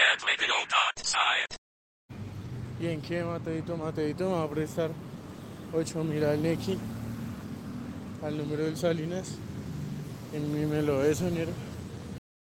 ¿Y en qué, Mateito? Mateito me va a prestar 8.000 al Nequi, al número del Salinas. En mi me lo de soñero.